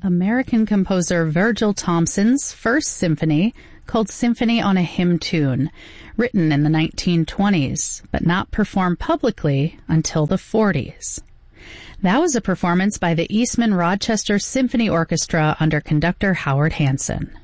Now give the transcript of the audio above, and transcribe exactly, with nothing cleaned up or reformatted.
American composer Virgil Thomson's first symphony, called Symphony on a Hymn Tune, written in the nineteen twenties, but not performed publicly until the forties. That was a performance by the Eastman Rochester Symphony Orchestra under conductor Howard Hanson.